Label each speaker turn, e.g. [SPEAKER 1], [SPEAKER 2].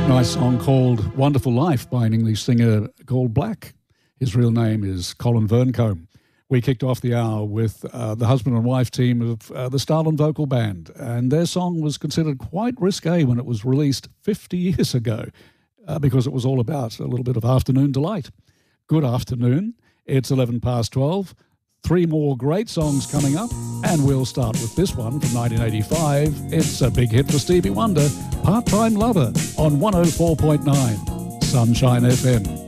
[SPEAKER 1] Nice song called Wonderful Life by an English singer called Black. His real name is Colin Verncombe. We kicked off the hour with the husband and wife team of the Starland Vocal Band, and their song was considered quite risque when it was released 50 years ago because it was all about a little bit of afternoon delight. Good afternoon. It's 11 past 12. 3 more great songs coming up, and we'll start with this one from 1985. It's a big hit for Stevie Wonder, Part-Time Lover, on 104.9 Sunshine FM.